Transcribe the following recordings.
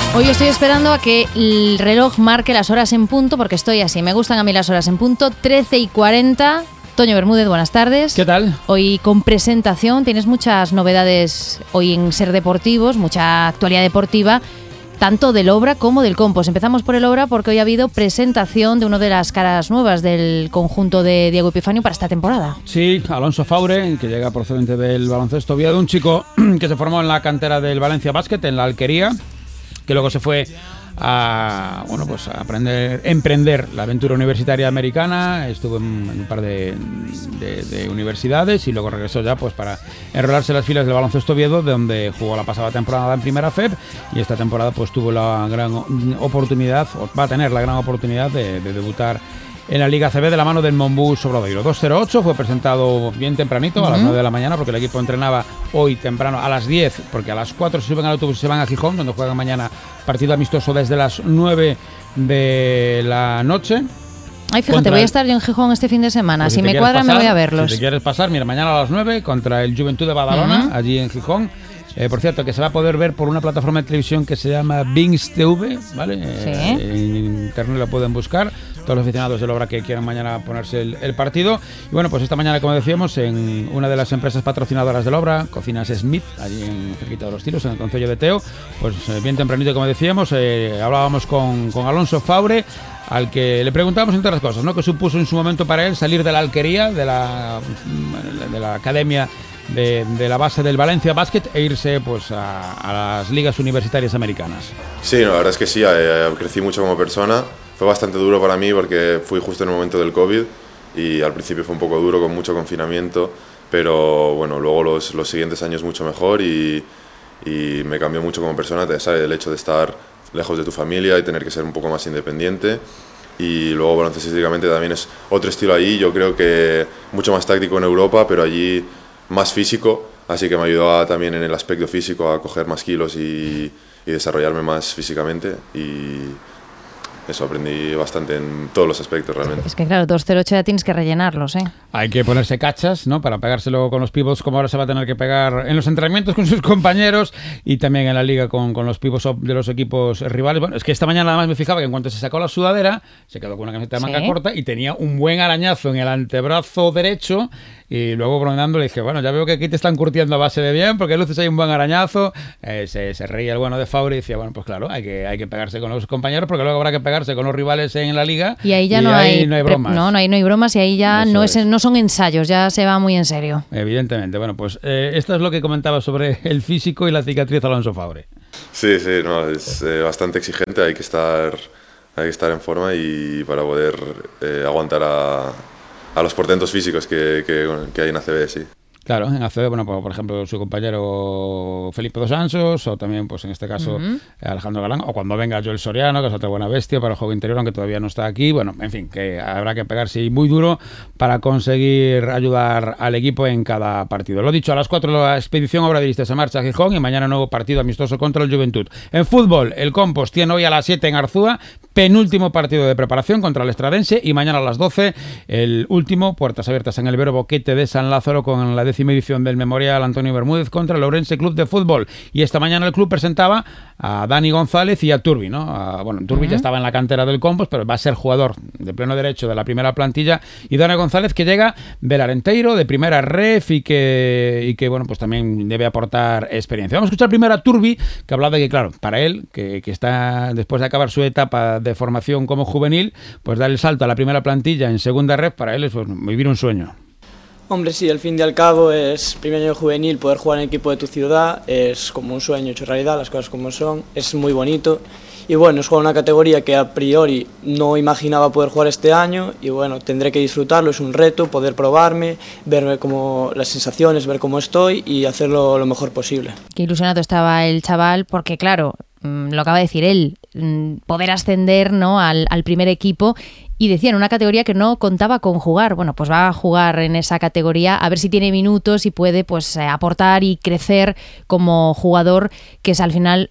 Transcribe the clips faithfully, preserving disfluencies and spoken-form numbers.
Hoy estoy esperando a que el reloj marque las horas en punto, porque estoy así, me gustan a mí las horas en punto, trece y cuarenta. Toño Bermúdez, buenas tardes. ¿Qué tal? Hoy con presentación, tienes muchas novedades hoy en Ser Deportivos, mucha actualidad deportiva, tanto del Obra como del Compos. Empezamos por el Obra porque hoy ha habido presentación de una de las caras nuevas del conjunto de Diego Epifanio para esta temporada. Sí, Alonso Faure, que llega procedente del baloncesto Oviedo, un chico que se formó en la cantera del Valencia Basket, en la Alquería, que luego se fue a bueno pues a aprender, emprender la aventura universitaria americana. Estuvo en, en un par de, de, de universidades y luego regresó ya pues para enrolarse en las filas del baloncesto Oviedo, donde jugó la pasada temporada en Primera F E B, y esta temporada pues tuvo la gran oportunidad, o va a tener la gran oportunidad de, de debutar en la Liga C B de la mano del Monbus Obradoiro. dos cero ocho fue presentado bien tempranito, a las nueve de la mañana, porque el equipo entrenaba hoy temprano a las diez, porque a las cuatro se suben al autobús y se van a Gijón, donde juegan mañana partido amistoso desde las nueve de la noche. Ay, fíjate, contra voy a el... estar yo en Gijón este fin de semana. Pues si, si me cuadra, pasar, me voy a verlos. Si te quieres pasar, mira, mañana a las nueve contra el Juventud de Badalona, uh-huh. allí en Gijón. Eh, por cierto, que se va a poder ver por una plataforma de televisión que se llama Bings T V, ¿vale? Sí. Eh, en internet lo pueden buscar todos los aficionados del Obra que quieran mañana ponerse el, el partido. Y bueno, pues esta mañana, como decíamos, en una de las empresas patrocinadoras del Obra, Cocinas Smith, allí en cerquita de los Tiros, en el concello de Teo, pues eh, bien tempranito, como decíamos, eh, hablábamos con, con Alonso Faure, al que le preguntábamos entre otras cosas, ¿no?, que supuso en su momento para él salir de la Alquería, de la, de la academia De, de la base del Valencia Basket, e irse pues a, a las ligas universitarias americanas. Sí, no, la verdad es que sí, eh, crecí mucho como persona. Fue bastante duro para mí porque fui justo en el momento del COVID y al principio fue un poco duro, con mucho confinamiento, pero bueno, luego los, los siguientes años mucho mejor, y, y me cambió mucho como persona, ¿sabes? El hecho de estar lejos de tu familia y tener que ser un poco más independiente. Y luego baloncestísticamente también es otro estilo ahí, yo creo que mucho más táctico en Europa, pero allí más físico, así que me ayudó a, también en el aspecto físico, a coger más kilos y, y desarrollarme más físicamente, y eso, aprendí bastante en todos los aspectos realmente. Es que claro, dos cero ocho ya tienes que rellenarlos, ¿eh? Hay que ponerse cachas, ¿no?, para pegarse luego con los pivots, como ahora se va a tener que pegar en los entrenamientos con sus compañeros y también en la liga con, con los pivots de los equipos rivales. Bueno, es que esta mañana además me fijaba que en cuanto se sacó la sudadera, se quedó con una camiseta de manga ¿Sí? corta y tenía un buen arañazo en el antebrazo derecho, y luego bromeando le dije, bueno, ya veo que aquí te están curtiendo a base de bien, porque luces hay un buen arañazo. Eh, se, se reía el bueno de Faure y decía, bueno, pues claro, hay que, hay que pegarse con los compañeros, porque luego habrá que pegarse con los rivales en la liga, y ahí ya y no, ahí hay, no hay bromas. No, no hay, no hay bromas, y ahí ya no, es, es. no son ensayos, ya se va muy en serio. Evidentemente. Bueno, pues eh, esto es lo que comentaba sobre el físico y la cicatriz Alonso Faure. Sí, sí, no, es eh, bastante exigente, hay que estar, hay que estar en forma y para poder eh, aguantar a, a los portentos físicos que, que, que hay en A C B, sí. Claro, en A C B, bueno, por, por ejemplo, su compañero Felipe Dos Anjos, o también, pues en este caso, uh-huh. Alejandro Galán, o cuando venga Joel Soriano, que es otra buena bestia para el juego interior, aunque todavía no está aquí. Bueno, en fin, que habrá que pegarse muy duro para conseguir ayudar al equipo en cada partido. Lo dicho, a las cuatro la expedición Obradoirista se marcha a Gijón, y mañana nuevo partido amistoso contra el Juventud. En fútbol, el Compos tiene hoy a las siete en Arzúa penúltimo partido de preparación contra el Estradense, y mañana a las doce el último, puertas abiertas en el Vero Boquete de San Lázaro, con la décima edición del Memorial Antonio Bermúdez contra el Ourense Club de Fútbol. Y esta mañana el club presentaba a Dani González y a Turbi, ¿no? A, bueno, Turbi uh-huh. ya estaba en la cantera del Compos, pero va a ser jugador de pleno derecho de la primera plantilla, y Dani González, que llega del Arenteiro, de primera ref, y que, y que bueno, pues también debe aportar experiencia. Vamos a escuchar primero a Turbi, que hablaba de que, claro, para él, que, que está después de acabar su etapa de formación como juvenil, pues dar el salto a la primera plantilla en segunda ref, para él es pues, vivir un sueño. Hombre, sí, al fin y al cabo es primer año juvenil, poder jugar en el equipo de tu ciudad es como un sueño hecho realidad, las cosas como son, es muy bonito. Y bueno, es jugar una categoría que a priori no imaginaba poder jugar este año, y bueno, tendré que disfrutarlo, es un reto, poder probarme, ver cómo las sensaciones, ver cómo estoy y hacerlo lo mejor posible. Qué ilusionado estaba el chaval, porque claro, lo acaba de decir él, poder ascender, ¿no?, al, al primer equipo. Y decía, en una categoría que no contaba con jugar. Bueno, pues va a jugar en esa categoría, a ver si tiene minutos y puede pues aportar y crecer como jugador, que es al final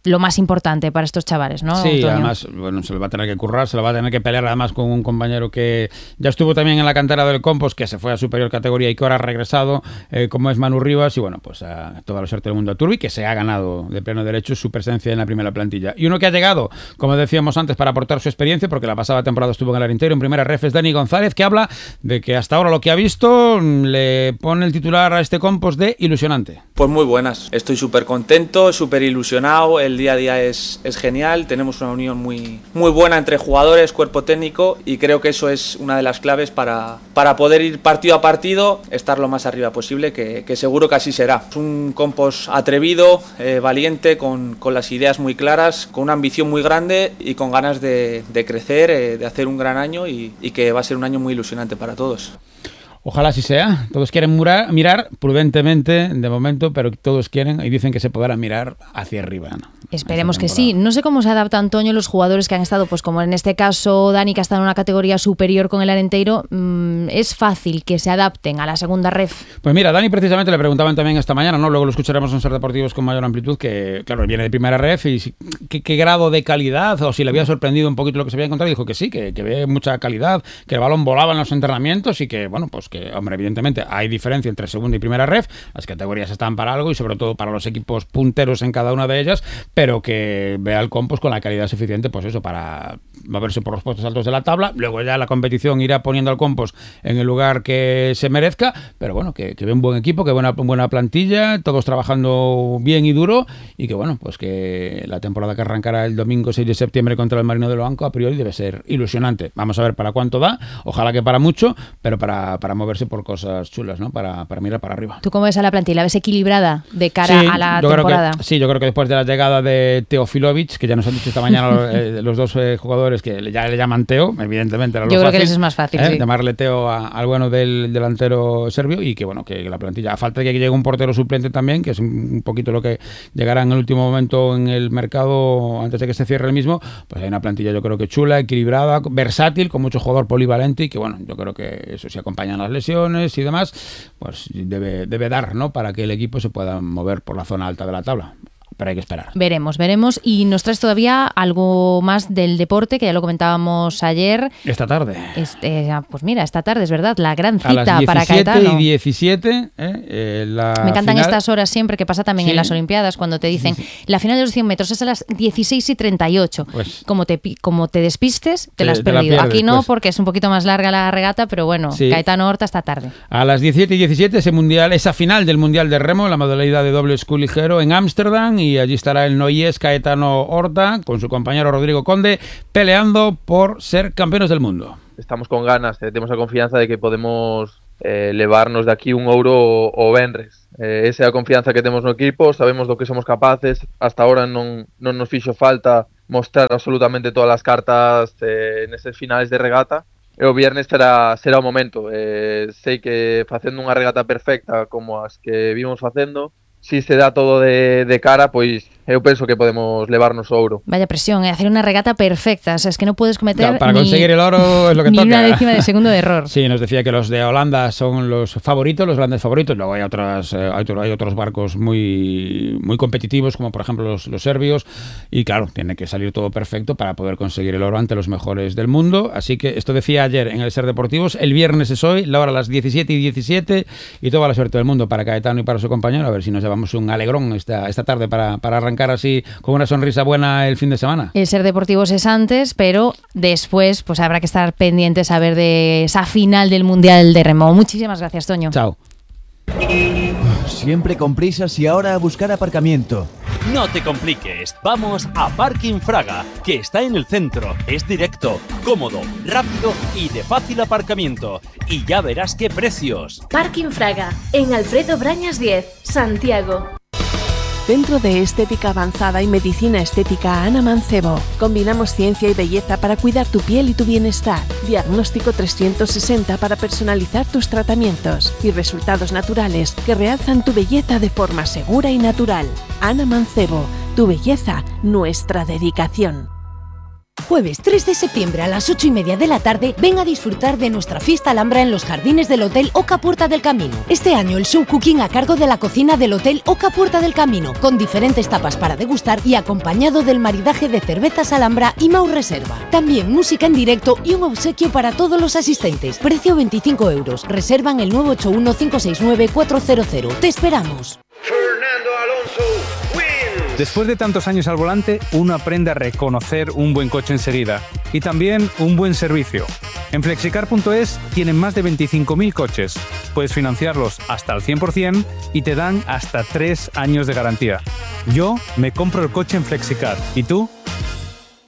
lo más importante para estos chavales, ¿no? Sí, Antonio? Además, bueno, se lo va a tener que currar, se lo va a tener que pelear además con un compañero que ya estuvo también en la cantera del Compos, que se fue a superior categoría y que ahora ha regresado, eh, como es Manu Rivas, y bueno, pues a toda la suerte del mundo a Turbi, que se ha ganado de pleno derecho su presencia en la primera plantilla. Y uno que ha llegado, como decíamos antes, para aportar su experiencia, porque la pasada temporada estuvo en el Arenteiro, en primera ref, es Dani González, que habla de que hasta ahora lo que ha visto le pone el titular a este Compos de ilusionante. Pues muy buenas, estoy súper contento, súper ilusionado, el día a día es, es genial, tenemos una unión muy, muy buena entre jugadores, cuerpo técnico, y creo que eso es una de las claves para, para poder ir partido a partido, estar lo más arriba posible, que, que seguro que así será. Es un Compos atrevido, eh, valiente, con, con las ideas muy claras, con una ambición muy grande y con ganas de, de crecer, eh, de hacer un gran año y, y que va a ser un año muy ilusionante para todos. Ojalá así sea. Todos quieren murar, mirar prudentemente de momento, pero todos quieren y dicen que se podrá mirar hacia arriba, ¿no? Esperemos que sí. No sé cómo se adapta, Antonio, los jugadores que han estado, pues como en este caso Dani, que ha estado en una categoría superior con el Arenteiro. Mmm, ¿es fácil que se adapten a la segunda ref? Pues mira, Dani precisamente le preguntaban también esta mañana, ¿no? Luego lo escucharemos en Ser Deportivos con mayor amplitud, que claro, viene de primera ref y si, ¿qué, qué grado de calidad, o si le había sorprendido un poquito lo que se había encontrado, dijo que sí, que, que ve mucha calidad, que el balón volaba en los entrenamientos y que, bueno, pues que, hombre, evidentemente hay diferencia entre segunda y primera ref, las categorías están para algo y sobre todo para los equipos punteros en cada una de ellas, pero que vea el Compos con la calidad suficiente, pues eso, para moverse por los puestos altos de la tabla. Luego ya la competición irá poniendo al Compos en el lugar que se merezca, pero bueno, que, que ve un buen equipo, que buena, buena plantilla, todos trabajando bien y duro, y que bueno, pues que la temporada que arrancará el domingo seis de septiembre contra el Marino de Loanco a priori debe ser ilusionante. Vamos a ver para cuánto da, ojalá que para mucho, pero para, para moverse por cosas chulas, ¿no? Para, para mirar para arriba. ¿Tú cómo ves a la plantilla? ¿La ves equilibrada de cara sí, a la yo temporada? Creo que, sí, yo creo que después de la llegada de Teofilovic, que ya nos han dicho esta mañana los, eh, los dos eh, jugadores que ya le llaman Teo, evidentemente era lo yo creo fácil, que les es más fácil, ¿eh? sí. Llamarle Teo a, al bueno del delantero serbio, y que bueno, que la plantilla, a falta de que llegue un portero suplente también, que es un, un poquito lo que llegará en el último momento en el mercado antes de que se cierre el mismo, pues hay una plantilla yo creo que chula, equilibrada, versátil, con mucho jugador polivalente, y que bueno, yo creo que eso, si acompañan las lesiones y demás, pues debe, debe dar, ¿no? Para que el equipo se pueda mover por la zona alta de la tabla. Pero hay que esperar. Veremos, veremos. Y nos traes todavía algo más del deporte, que ya lo comentábamos ayer. Esta tarde. Este, pues mira, esta tarde es verdad, la gran cita a las para Caetano. diecisiete y diecisiete, eh, eh, la Me encantan final. Estas horas siempre, que pasa también sí. en las Olimpiadas, cuando te dicen sí, sí. la final de los cien metros es a las dieciséis y treinta y ocho. Pues, como, te, como te despistes, te, te la has perdido. La pierdes, Aquí no, pues. porque es un poquito más larga la regata, pero bueno, sí. Caetano Horta esta tarde. A las diecisiete y diecisiete, ese mundial, esa final del Mundial de Remo, la modalidad de doble scull ligero en Ámsterdam, y allí estará el noyés Caetano Horta con su compañero Rodrigo Conde peleando por ser campeones del mundo. Estamos con ganas, eh, tenemos la confianza de que podemos eh, levarnos de aquí un ouro o, o venres. Eh, esa é a confianza que temos no equipo, sabemos do que somos capaces, hasta ahora non, non nos fixo falta mostrar absolutamente todas as cartas eh, neses finales de regata, e o viernes será, será o momento. Eh, sei que facendo unha regata perfecta como as que vimos facendo, si se dá todo de, de cara, pois eu penso que podemos levarnos o ouro. Vaya presión, eh, hacer una regata perfecta, o sea, es que no puedes cometer no, para ni, conseguir el oro es lo que ni toca. una décima de segundo de error. Sí, nos decía que los de Holanda son los favoritos, los grandes favoritos. Luego hay otras, eh, hay, hay otros barcos muy, muy competitivos, como por ejemplo los, los serbios, y claro, tiene que salir todo perfecto para poder conseguir el oro ante los mejores del mundo. Así que esto decía ayer en el Ser Deportivos, el viernes es hoy, la hora a las diecisiete y diecisiete, y toda la suerte del mundo para Caetano y para su compañero, a ver si nos llevamos un alegrón esta, esta tarde para, para arrancar así con una sonrisa buena el fin de semana. El Ser Deportivos es antes, pero después pues habrá que estar pendientes a ver de esa final del Mundial de Remo. Muchísimas gracias, Toño. Chao. Siempre con prisas y ahora a buscar aparcamiento. No te compliques, vamos a Parking Fraga, que está en el centro, es directo, cómodo, rápido y de fácil aparcamiento. Y ya verás qué precios. Parking Fraga, en Alfredo Brañas diez, Santiago. Centro de Estética Avanzada y Medicina Estética Ana Mancebo. Combinamos ciencia y belleza para cuidar tu piel y tu bienestar. Diagnóstico trescientos sesenta para personalizar tus tratamientos. Y resultados naturales que realzan tu belleza de forma segura y natural. Ana Mancebo, tu belleza, nuestra dedicación. jueves tres de septiembre a las ocho y media de la tarde, ven a disfrutar de nuestra fiesta Alhambra en los jardines del Hotel Oca Puerta del Camino. Este año el show cooking a cargo de la cocina del Hotel Oca Puerta del Camino, con diferentes tapas para degustar y acompañado del maridaje de cervezas Alhambra y Mau Reserva. También música en directo y un obsequio para todos los asistentes. Precio veinticinco euros. Reserva en el nueve ocho uno cinco seis nueve cuatro cero cero. Te esperamos. Fernando Alonso wins. Después de tantos años al volante, uno aprende a reconocer un buen coche enseguida y también un buen servicio. En flexicar punto es tienen más de veinticinco mil coches. Puedes financiarlos hasta el cien por ciento y te dan hasta tres años de garantía. Yo me compro el coche en Flexicar. ¿Y tú?